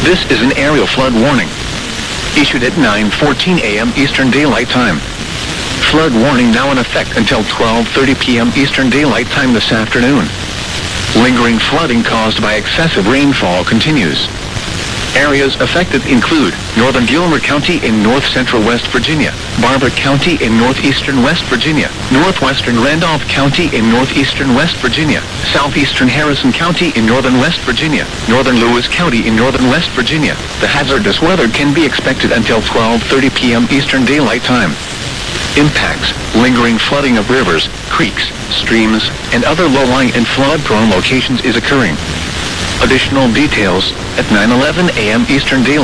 This is an aerial flood warning, issued at 9:14 a.m. Eastern Daylight Time. Flood warning now in effect until 12:30 p.m. Eastern Daylight Time this afternoon. Lingering flooding caused by excessive rainfall continues. Areas affected include northern Gilmer County in north-central West Virginia, Barber County in northeastern West Virginia, northwestern Randolph County in northeastern West Virginia, southeastern Harrison County in northern West Virginia, northern Lewis County in northern West Virginia. The hazardous weather can be expected until 12:30 p.m. Eastern Daylight Time. Impacts: lingering flooding of rivers, creeks, streams, and other low-lying and flood-prone locations is occurring. Additional details at 9:11 a.m. Eastern Daylight